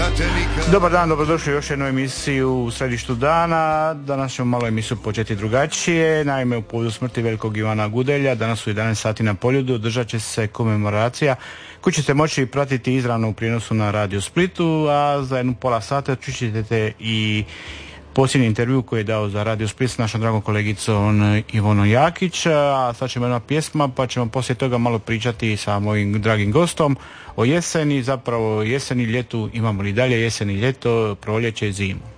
Dobar dan, dobrodošli u još jednu emisiju u središtu dana. Danas ćemo malo emisiju početi drugačije. Naime, u povodu smrti velikog Ivana Gudelja danas u 11 sati na Poljudu održat će se komemoracija koju ćete moći pratiti izravno u prijenosu na Radio Splitu, a za jednu pola sata čućete i posljednji intervju koji je dao za Radio Split s našom dragom kolegicom Ivonom Jakić, a sad ćemo jedna pjesma pa ćemo poslije toga malo pričati sa mojim dragim gostom o jeseni, zapravo jeseni, ljetu, imamo li dalje jeseni, ljeto, proljeće, zimu.